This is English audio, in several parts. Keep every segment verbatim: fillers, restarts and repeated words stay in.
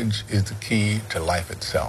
Prudence is the key to life itself.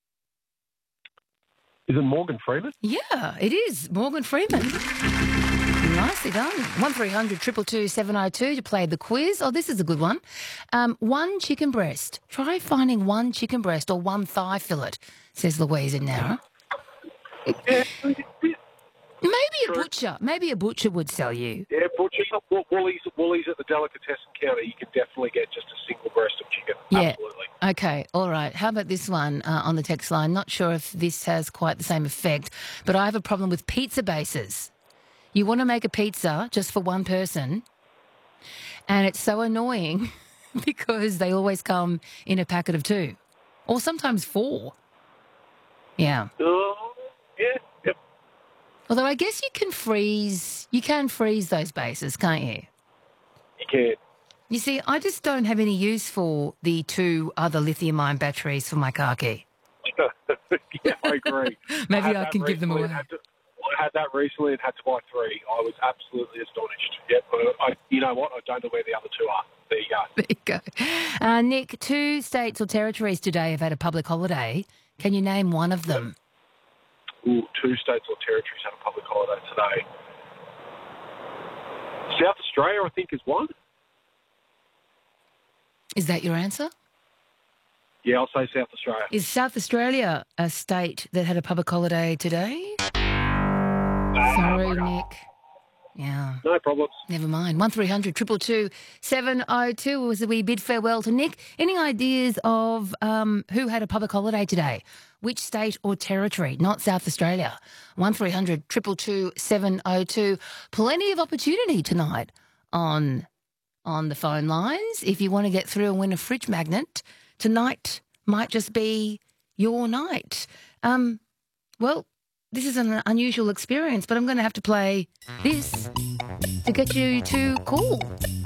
Is it Morgan Freeman? Yeah, it is. Morgan Freeman. Nicely done. one three hundred two two two seven oh two to play the quiz. Oh, this is a good one. Um, one chicken breast. Try finding one chicken breast or one thigh fillet, says Louise in Nowra. Yeah. Maybe a butcher. Maybe a butcher would sell you. Yeah, butchers, Woolies, Woolies at the delicatessen counter, you can definitely get just a single breast of chicken. Yeah. Absolutely. Okay, all right. How about this one uh, on the text line? Not sure if this has quite the same effect, but I have a problem with pizza bases. You want to make a pizza just for one person, and it's so annoying because they always come in a packet of two or sometimes four. Yeah. Oh, yeah, yep. Although I guess you can freeze, you can freeze those bases, can't you? You can. You see, I just don't have any use for the two other lithium-ion batteries for my car key. Yeah, I agree. Maybe I, I can give them recently away. and had to- I had that recently and had to buy three. I was absolutely astonished. Yep. I, you know what? I don't know where the other two are. There you go. There you go. Uh, Nick, two states or territories today have had a public holiday. Can you name one of them? Ooh, two states or territories had a public holiday today. South Australia, I think, is one. Is that your answer? Yeah, I'll say South Australia. Is South Australia a state that had a public holiday today? Sorry, Nick. Yeah. No problems. Never mind. one three hundred two two two seven oh two as we bid farewell to Nick. Any ideas of um, who had a public holiday today? Which state or territory? Not South Australia. one three hundred two two two seven oh two. Plenty of opportunity tonight on, on the phone lines. If you want to get through and win a fridge magnet, tonight might just be your night. Um, well, this is an unusual experience, but I'm going to have to play this to get you to call.